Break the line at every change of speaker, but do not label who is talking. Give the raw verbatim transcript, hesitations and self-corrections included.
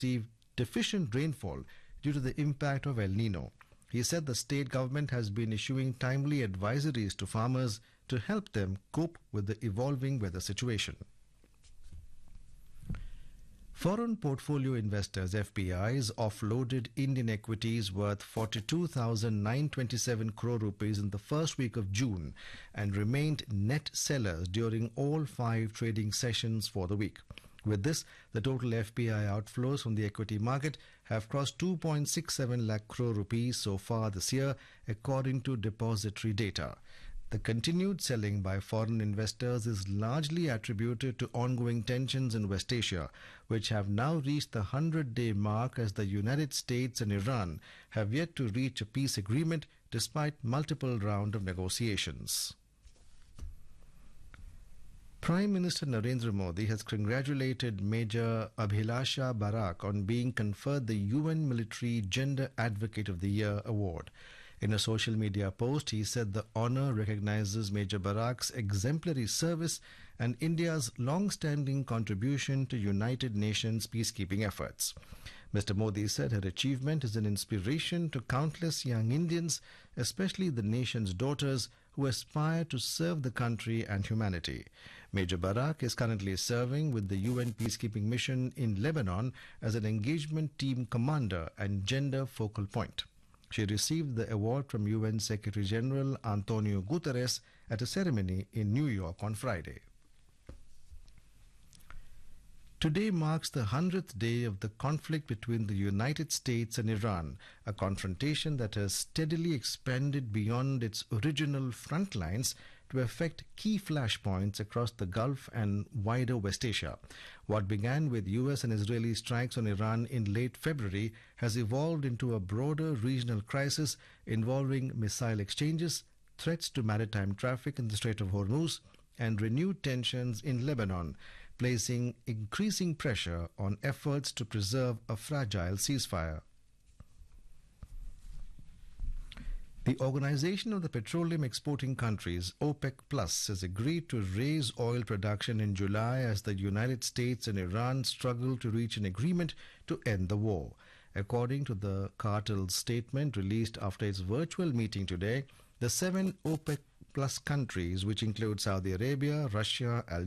receive deficient rainfall due to the impact of El Nino. He said the state government has been issuing timely advisories to farmers to help them cope with the evolving weather situation. Foreign portfolio investors F P Is offloaded Indian equities worth forty-two thousand nine hundred twenty-seven crore rupees in the first week of June and remained net sellers during all five trading sessions for the week. With this, the total F P I outflows from the equity market have crossed two point six seven lakh crore rupees so far this year, according to depository data. The continued selling by foreign investors is largely attributed to ongoing tensions in West Asia, which have now reached the hundred-day mark as the United States and Iran have yet to reach a peace agreement despite multiple rounds of negotiations. Prime Minister Narendra Modi has congratulated Major Abhilasha Barak on being conferred the U N Military Gender Advocate of the Year award. In a social media post, he said the honour recognises Major Barak's exemplary service and India's long-standing contribution to United Nations peacekeeping efforts. Mister Modi said her achievement is an inspiration to countless young Indians, especially the nation's daughters, who aspire to serve the country and humanity. Major Barak is currently serving with the U N peacekeeping mission in Lebanon as an engagement team commander and gender focal point. She received the award from U N Secretary General Antonio Guterres at a ceremony in New York on Friday. Today marks the hundredth day of the conflict between the United States and Iran, a confrontation that has steadily expanded beyond its original front lines to affect key flashpoints across the Gulf and wider West Asia. What began with U S and Israeli strikes on Iran in late February has evolved into a broader regional crisis involving missile exchanges, threats to maritime traffic in the Strait of Hormuz, and renewed tensions in Lebanon, placing increasing pressure on efforts to preserve a fragile ceasefire. The Organization of the Petroleum Exporting Countries, OPEC Plus, has agreed to raise oil production in July as the United States and Iran struggle to reach an agreement to end the war. According to the cartel's statement released after its virtual meeting today, the seven OPEC Plus countries, which include Saudi Arabia, Russia, Algeria,